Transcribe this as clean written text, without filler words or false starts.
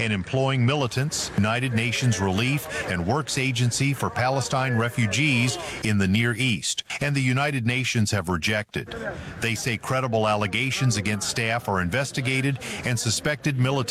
and employing militants, United Nations Relief and Works Agency for Palestine refugees in the Near East, and the United Nations have rejected. They say credible allegations against staff are investigated and suspected military